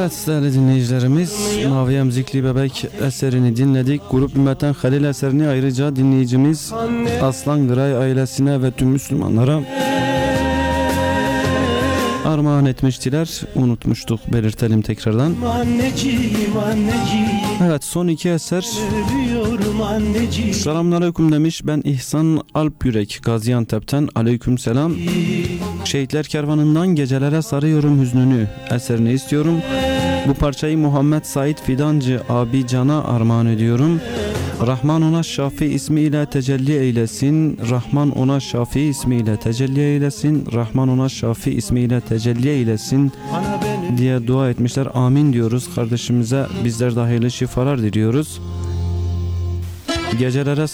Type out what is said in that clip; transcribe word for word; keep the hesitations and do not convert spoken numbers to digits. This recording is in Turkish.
Evet değerli dinleyicilerimiz, Mavi Emzikli Bebek eserini dinledik. Grup Ümmetten Halil eserini ayrıca dinleyicimiz Aslan Gıray ailesine ve tüm Müslümanlara armağan etmiştiler. Unutmuştuk, belirtelim tekrardan. Anneciğim, anneciğim. Evet, son iki eser. Ölüyorum anneciğim. Selamünaleyküm demiş. Ben İhsan Alpyürek Gaziantep'ten. Aleyküm selam. Şehitler Kervanı'ndan Gecelere Sarıyorum Hüznünü eserini istiyorum. Bu parçayı Muhammed Said Fidancı abi Can'a armağan ediyorum. Rahman ona Şafi ismiyle tecelli eylesin. Rahman ona Şafi ismiyle tecelli eylesin. Rahman ona Şafi ismiyle tecelli eylesin diye dua etmişler. Amin diyoruz kardeşimize. Bizler de hayırlı şifalar diliyoruz. Gecelere